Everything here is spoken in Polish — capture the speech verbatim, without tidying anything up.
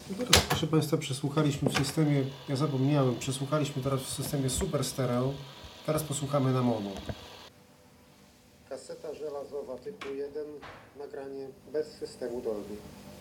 No teraz, proszę Państwa, przesłuchaliśmy w systemie, ja zapomniałem, przesłuchaliśmy teraz w systemie Super Stereo, teraz posłuchamy na mono. Kaseta żelazowa typu jeden, nagranie bez systemu Dolby.